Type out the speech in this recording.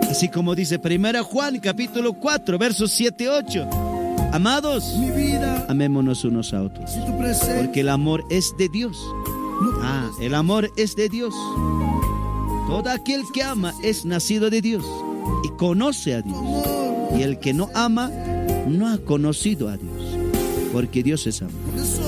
Así como dice 1 Juan capítulo 4, versos 7 y 8. Amados, amémonos unos a otros, porque el amor es de Dios. El amor es de Dios. Todo aquel que ama es nacido de Dios y conoce a Dios. Y el que no ama no ha conocido a Dios, porque Dios es amor.